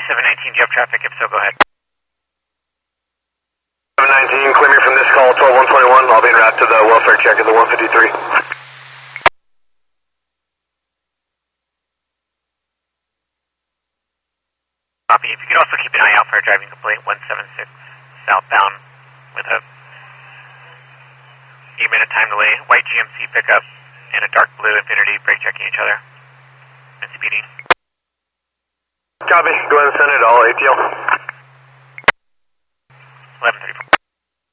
719, do you have traffic? If so, go ahead. 719, clear me from this call, 12121. I'll be en route to the welfare check at the 153. Copy. If you could also keep an eye out for a driving complaint 176 southbound with a 8-minute time delay, white GMC pickup and a dark blue Infiniti brake checking each other and speeding. Copy. Go ahead and send it all ATL. 1134.